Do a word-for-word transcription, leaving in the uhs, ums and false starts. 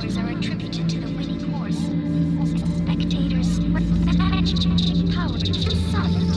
colors are attributed to the winning horse. Spectators, power to the sun.